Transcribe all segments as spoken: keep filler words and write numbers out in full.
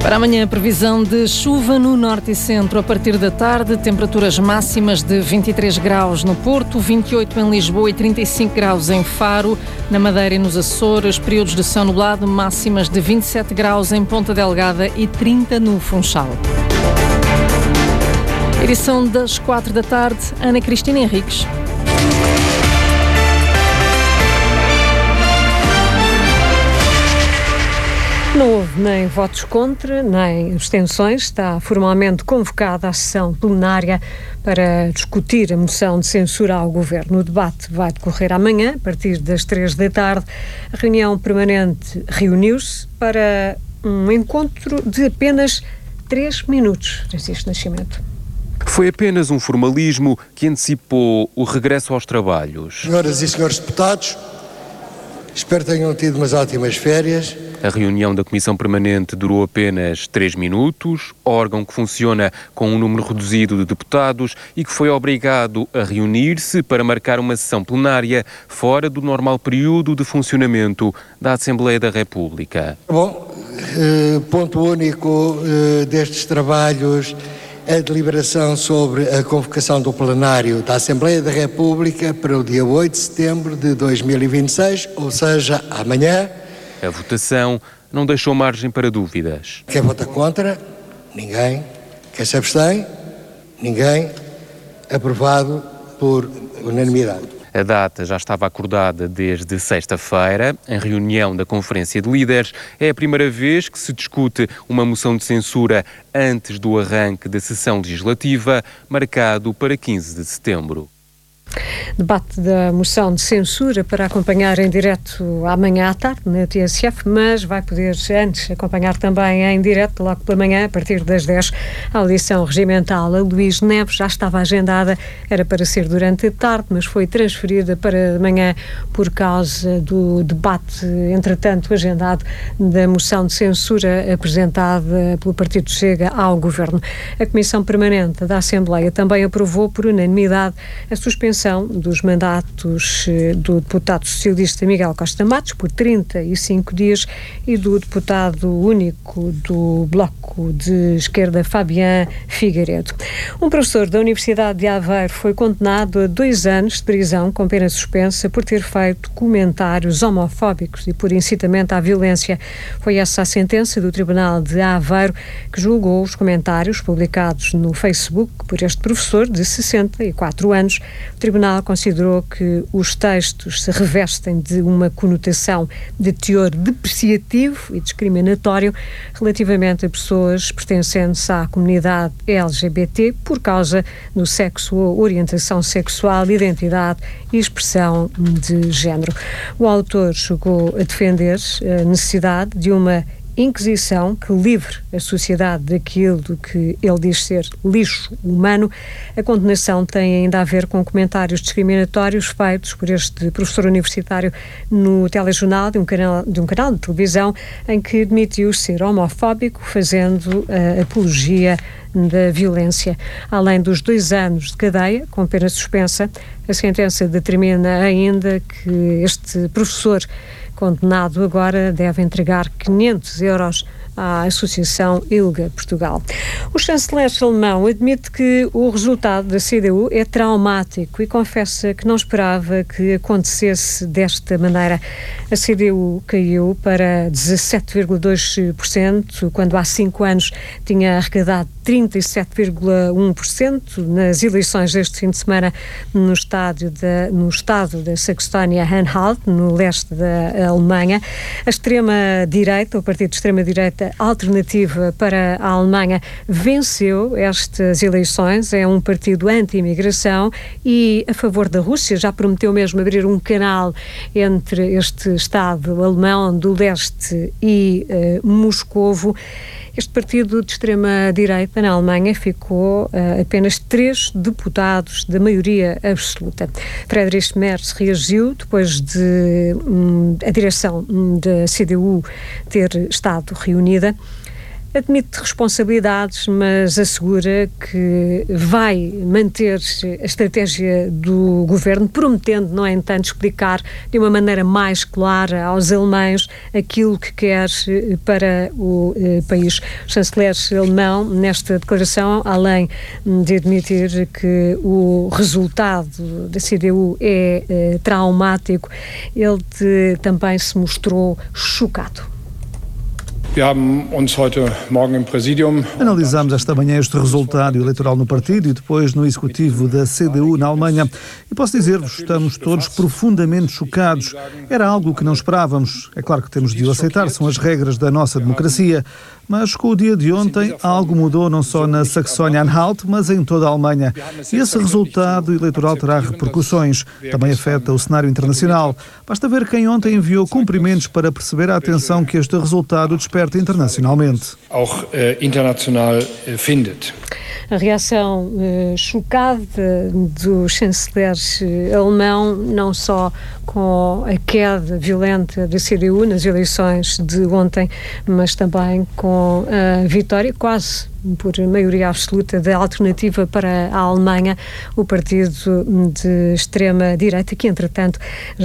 Para amanhã, a previsão de chuva no norte e centro a partir da tarde, temperaturas máximas de vinte e três graus no Porto, vinte e oito em Lisboa e trinta e cinco graus em Faro, na Madeira e nos Açores, períodos de céu nublado, máximas de vinte e sete graus em Ponta Delgada e trinta no Funchal. Edição das quatro da tarde, Ana Cristina Henriques. Não houve nem votos contra, nem abstenções. Está formalmente convocada a sessão plenária para discutir a moção de censura ao Governo. O debate vai decorrer amanhã, a partir das três da tarde. A reunião permanente reuniu-se para um encontro de apenas três minutos. Francisco Nascimento. Foi apenas um formalismo que antecipou o regresso aos trabalhos. Senhoras e senhores deputados, espero que tenham tido umas ótimas férias. A reunião da Comissão Permanente durou apenas três minutos, órgão que funciona com um número reduzido de deputados e que foi obrigado a reunir-se para marcar uma sessão plenária fora do normal período de funcionamento da Assembleia da República. Bom, eh, ponto único eh, destes trabalhos, a deliberação sobre a convocação do plenário da Assembleia da República para o dia oito de setembro de dois mil e vinte e seis, ou seja, amanhã. A votação não deixou margem para dúvidas. Quem vota contra? Ninguém. Quem se abstém? Ninguém. Aprovado por unanimidade. A data já estava acordada desde sexta-feira, em reunião da Conferência de Líderes. É a primeira vez que se discute uma moção de censura antes do arranque da sessão legislativa, marcado para quinze de setembro. Debate da moção de censura para acompanhar em direto amanhã à tarde na T S F, mas vai poder antes acompanhar também em direto logo pela manhã, a partir das dez, a audição regimental a Luís Neves. Já estava agendada, era para ser durante a tarde, mas foi transferida para amanhã por causa do debate, entretanto, agendado da moção de censura apresentada pelo Partido Chega ao Governo. A Comissão Permanente da Assembleia também aprovou por unanimidade a suspensão dos mandatos do deputado socialista Miguel Costa Matos por trinta e cinco dias e do deputado único do Bloco de Esquerda, Fabián Figueiredo. Um professor da Universidade de Aveiro foi condenado a dois anos de prisão com pena suspensa por ter feito comentários homofóbicos e por incitamento à violência. Foi essa a sentença do Tribunal de Aveiro, que julgou os comentários publicados no Facebook por este professor de sessenta e quatro anos. O Tribunal considerou que os textos se revestem de uma conotação de teor depreciativo e discriminatório relativamente a pessoas pertencentes à comunidade L G B T por causa do sexo ou orientação sexual, identidade e expressão de género. O autor chegou a defender a necessidade de uma inquisição que livre a sociedade daquilo que ele diz ser lixo humano. A condenação tem ainda a ver com comentários discriminatórios feitos por este professor universitário no telejornal de um canal de, um canal de televisão em que admitiu ser homofóbico, fazendo uh, apologia da violência. Além dos dois anos de cadeia, com pena suspensa, a sentença determina ainda que este professor condenado agora deve entregar quinhentos euros à Associação ILGA Portugal. O chanceler alemão admite que o resultado da C D U é traumático e confessa que não esperava que acontecesse desta maneira. A C D U caiu para dezassete vírgula dois por cento, quando há cinco anos tinha arrecadado trinta e sete vírgula um por cento nas eleições deste fim de semana no, estádio da, no estado da Saxónia-Anhalt, no leste da Alemanha. A extrema-direita, o partido de extrema-direita Alternativa para a Alemanha, venceu estas eleições. É um partido anti-imigração e a favor da Rússia. Já prometeu mesmo abrir um canal entre este Estado alemão do leste e uh, Moscovo. Este partido de extrema-direita na Alemanha ficou uh, apenas três deputados da maioria absoluta. Friedrich Merz reagiu depois de um, a direção da C D U ter estado reunida. Admite responsabilidades, mas assegura que vai manter a estratégia do governo, prometendo, no entanto, explicar de uma maneira mais clara aos alemães aquilo que quer para o eh, país. O chanceler alemão, nesta declaração, além de admitir que o resultado da C D U é eh, traumático, ele de, também se mostrou chocado. Analisámos esta manhã este resultado eleitoral no partido e depois no executivo da C D U na Alemanha. E posso dizer-vos, estamos todos profundamente chocados. Era algo que não esperávamos. É claro que temos de o aceitar, são as regras da nossa democracia. Mas com o dia de ontem, algo mudou não só na Saxónia-Anhalt, mas em toda a Alemanha. E esse resultado eleitoral terá repercussões. Também afeta o cenário internacional. Basta ver quem ontem enviou cumprimentos para perceber a atenção que este resultado desperta internacionalmente. Auch äh, internacional äh, findet. A reação eh, chocada do chanceler alemão, não só com a queda violenta da C D U nas eleições de ontem, mas também com a vitória quase por maioria absoluta da Alternativa para a Alemanha, o partido de extrema-direita, que entretanto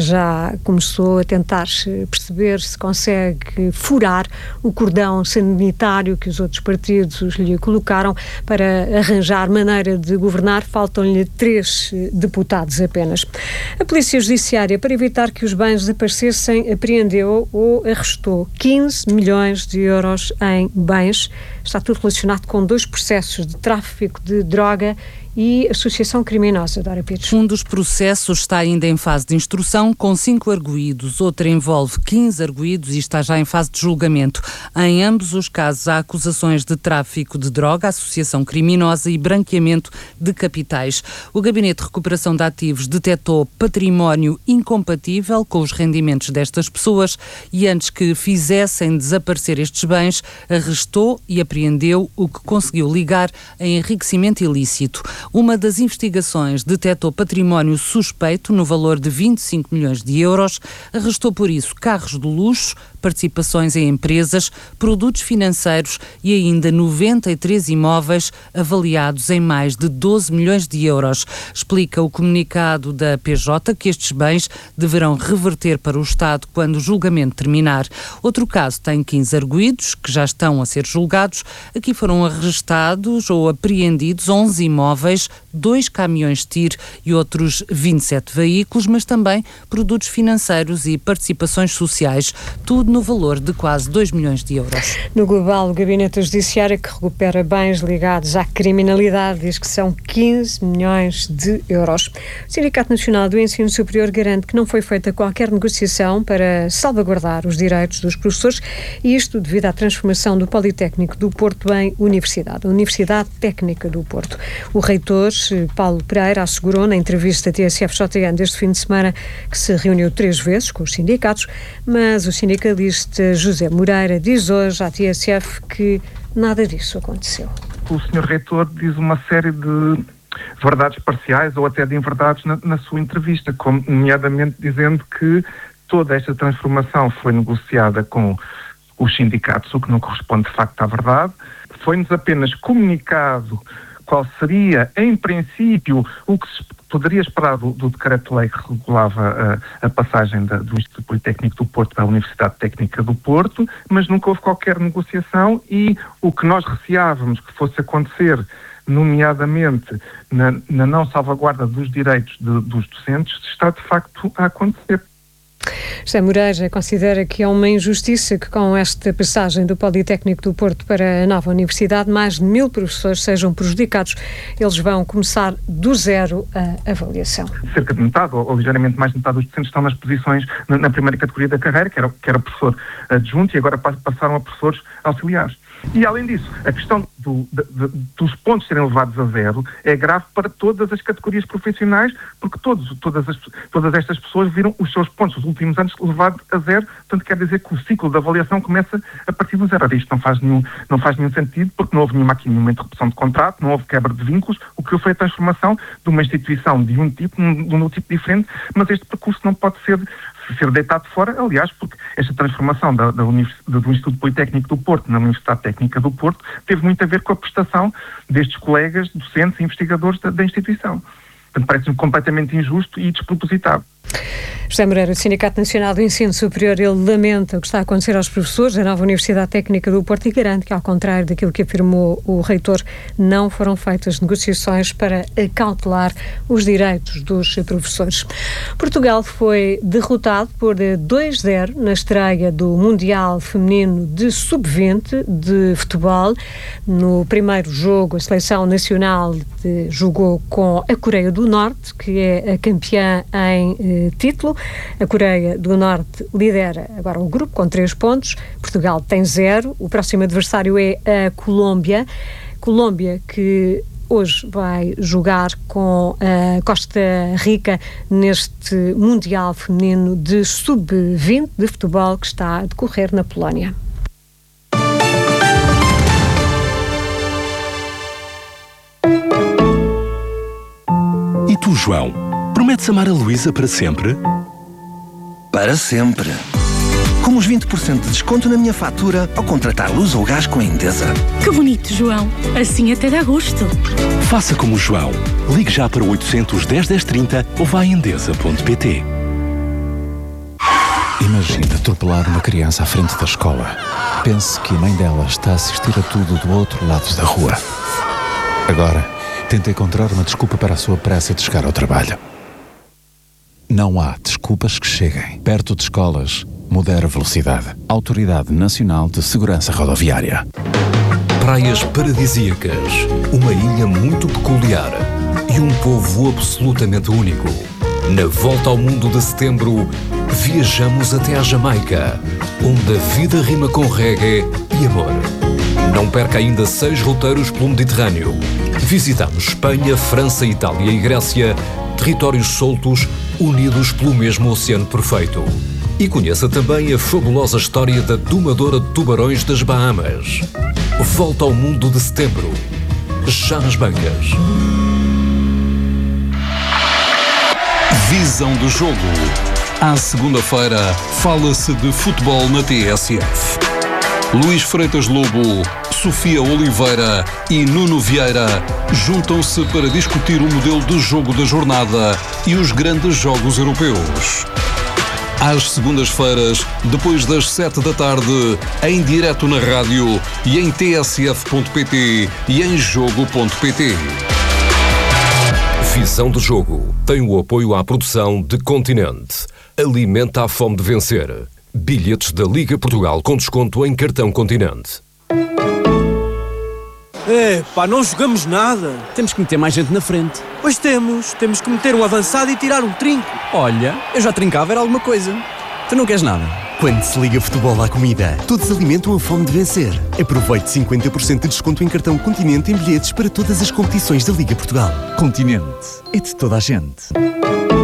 já começou a tentar perceber se consegue furar o cordão sanitário que os outros partidos lhe colocaram para arranjar maneira de governar. Faltam-lhe três deputados apenas. A Polícia Judiciária, para evitar que os bens desaparecessem, apreendeu ou arrestou quinze milhões de euros em bens. Está tudo relacionado com dois processos de tráfico de droga e associação criminosa. Dora Pires. Um dos processos está ainda em fase de instrução, com cinco arguídos. Outro envolve quinze arguídos e está já em fase de julgamento. Em ambos os casos há acusações de tráfico de droga, associação criminosa e branqueamento de capitais. O Gabinete de Recuperação de Ativos detectou património incompatível com os rendimentos destas pessoas e, antes que fizessem desaparecer estes bens, arrestou e apreendeu o que conseguiu ligar a enriquecimento ilícito. Uma das investigações detectou património suspeito no valor de vinte e cinco milhões de euros, arrestou por isso carros de luxo, participações em empresas, produtos financeiros e ainda noventa e três imóveis avaliados em mais de doze milhões de euros. Explica o comunicado da P J que estes bens deverão reverter para o Estado quando o julgamento terminar. Outro caso tem quinze arguídos que já estão a ser julgados. Aqui foram arrestados ou apreendidos onze imóveis, dois caminhões de tiro e outros vinte e sete veículos, mas também produtos financeiros e participações sociais, tudo no valor de quase dois milhões de euros. No global, o Gabinete Judiciário, que recupera bens ligados à criminalidade, diz que são quinze milhões de euros. O Sindicato Nacional do Ensino Superior garante que não foi feita qualquer negociação para salvaguardar os direitos dos professores, e isto devido à transformação do Politécnico do Porto em Universidade, a Universidade Técnica do Porto. O reitor, Paulo Pereira, assegurou na entrevista à T S F J N deste fim de semana que se reuniu três vezes com os sindicatos, mas o sindicalista José Moreira diz hoje à T S F que nada disso aconteceu. O senhor reitor diz uma série de verdades parciais ou até de inverdades na, na sua entrevista, como, nomeadamente dizendo que toda esta transformação foi negociada com os sindicatos, o que não corresponde de facto à verdade. Foi-nos apenas comunicado qual seria, em princípio, o que se poderia esperar do, do decreto-lei que regulava a, a passagem da, do Instituto Politécnico do Porto para a Universidade Técnica do Porto, mas nunca houve qualquer negociação, e o que nós receávamos que fosse acontecer, nomeadamente na, na não salvaguarda dos direitos de, dos docentes, está de facto a acontecer. José Moreira considera que é uma injustiça que, com esta passagem do Politécnico do Porto para a nova universidade, mais de mil professores sejam prejudicados. Eles vão começar do zero a avaliação. Cerca de metade, ou, ou ligeiramente mais de metade dos docentes estão nas posições, na, na primeira categoria da carreira, que era, que era professor adjunto, e agora passaram a professores auxiliares. E, além disso, a questão do, de, de, dos pontos serem levados a zero é grave para todas as categorias profissionais, porque todos, todas, as, todas estas pessoas viram os seus pontos nos últimos anos levados a zero, portanto quer dizer que o ciclo de avaliação começa a partir do zero. Isto não faz nenhum, não faz nenhum sentido, porque não houve nenhuma, aqui, nenhuma interrupção de contrato, não houve quebra de vínculos, o que foi a transformação de uma instituição de um tipo, de um, de um tipo diferente, mas este percurso não pode ser ser deitado fora, aliás, porque esta transformação da, da univers, do Instituto Politécnico do Porto na Universidade Técnica do Porto teve muito a ver com a prestação destes colegas, docentes e investigadores da, da instituição. Portanto, parece-me completamente injusto e despropositado. José Moreira, do Sindicato Nacional do Ensino Superior, ele lamenta o que está a acontecer aos professores da nova Universidade Técnica do Porto e garante que, ao contrário daquilo que afirmou o reitor, não foram feitas negociações para acautelar os direitos dos professores. Portugal foi derrotado por dois a zero na estreia do Mundial Feminino de sub vinte de futebol. No primeiro jogo, a seleção nacional de, jogou com a Coreia do Norte, que é a campeã em eh, título. A Coreia do Norte lidera agora o grupo com três pontos. Portugal tem zero. O próximo adversário é a Colômbia. Colômbia que hoje vai jogar com a Costa Rica neste Mundial Feminino de sub vinte de futebol que está a decorrer na Polónia. E tu, João, prometes amar a Luísa para sempre? Para sempre. Com os vinte por cento de desconto na minha fatura ao contratar luz ou gás com a Endesa. Que bonito, João. Assim até dá gosto. Faça como o João. Ligue já para o oitocentos, dez, dez, trinta ou vá a endesa ponto pt. Imagina atropelar uma criança à frente da escola. Pense que a mãe dela está a assistir a tudo do outro lado da rua. Agora, tenta encontrar uma desculpa para a sua pressa de chegar ao trabalho. Não há desculpas que cheguem. Perto de escolas, modera a velocidade. Autoridade Nacional de Segurança Rodoviária. Praias paradisíacas, uma ilha muito peculiar e um povo absolutamente único. Na volta ao mundo de setembro, viajamos até à Jamaica, onde a vida rima com reggae e amor. Não perca ainda seis roteiros pelo Mediterrâneo. Visitamos Espanha, França, Itália e Grécia, territórios soltos, unidos pelo mesmo oceano perfeito. E conheça também a fabulosa história da domadora de tubarões das Bahamas. Volta ao mundo de setembro, já nas bancas. Visão do jogo. À segunda-feira, fala-se de futebol na T S F. Luís Freitas Lobo, Sofia Oliveira e Nuno Vieira juntam-se para discutir o modelo de jogo da jornada e os grandes jogos europeus. Às segundas-feiras, depois das sete da tarde, em direto na rádio e em t s f ponto p t e em jogo ponto p t. Visão do jogo tem o apoio à produção de Continente. Alimenta a fome de vencer. Bilhetes da Liga Portugal com desconto em cartão Continente. É, pá, não jogamos nada. Temos que meter mais gente na frente. Pois temos. Temos que meter um avançado e tirar um trinco. Olha, eu já trincava, era alguma coisa. Tu não queres nada? Quando se liga futebol à comida, todos alimentam a fome de vencer. Aproveite cinquenta por cento de desconto em cartão Continente em bilhetes para todas as competições da Liga Portugal. Continente. É de toda a gente.